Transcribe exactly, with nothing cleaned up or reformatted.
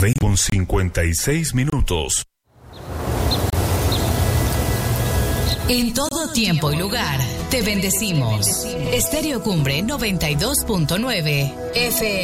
veinte con cincuenta y seis minutos. En todo tiempo y lugar, te bendecimos. Estéreo Cumbre noventa y dos punto nueve F M.